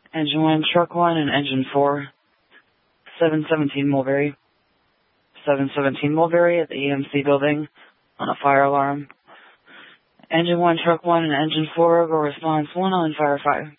Engine 1, Truck 1, and Engine 4. 717 Mulberry. 717 Mulberry at the EMC building on a fire alarm. Engine 1, Truck 1, and Engine 4, go response 1 on Fire 5.